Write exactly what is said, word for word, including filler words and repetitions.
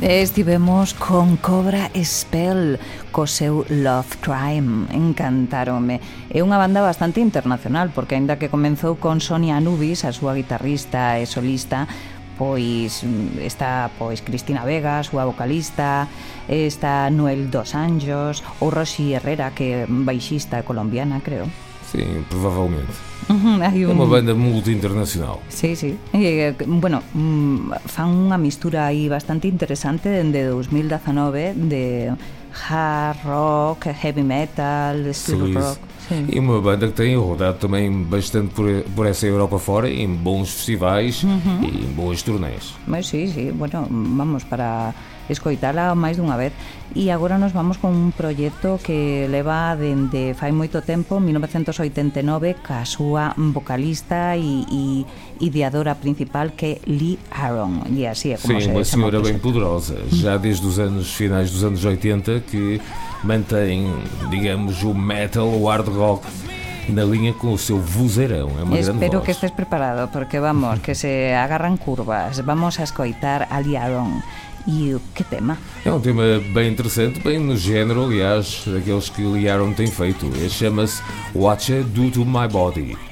Estivemos con Cobra Spell co seu Love Crime, encantáronme. É unha banda bastante internacional, porque aínda que comenzou con Sonia Anubis, a súa guitarrista e solista, pois está pois Cristina Vega, a súa vocalista, está Noel dos Anjos, ou Roxy Herrera, que é baixista colombiana, creo. Sim, provavelmente. Uh-huh, hai un... É unha banda multi-internacional. Sí, sí. E, bueno, fan unha mistura aí bastante interesante dende dos mil dezenove de hard rock, heavy metal, steel rock. Sim. E uma banda que tem rodado também bastante por, por essa Europa fora, em bons festivais uh-huh. e em boas turnés. Mas sí, sí, bueno, vamos para escoitala máis dunha vez. E agora nos vamos con un proxecto que leva dende fai moito tempo, mil novecentos oitenta e nove, ca súa vocalista e, e ideadora principal, que é Lee Aaron. E así é como Sim, se uma senhora bem proxecto. poderosa, já desde os anos finais dos anos oitenta, que mantém, digamos, o metal, o hard rock na linha com o seu vozeirão. É uma grande Espero voz. que estés preparado, porque vamos, que se agarran curvas. Vamos a escoitar a Lee Aaron. E que tema? É um tema bem interessante, bem no género, aliás, daqueles que Lee Aaron tem feito. Ele chama-se What You Do To My Body.